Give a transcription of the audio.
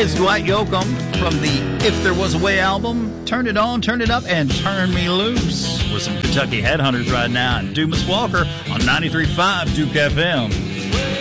It's Dwight Yoakam from the If There Was a Way album. Turn it on, turn it up, and turn me loose with some Kentucky Headhunters right now. And Dumas Walker on 93.5 Duke FM.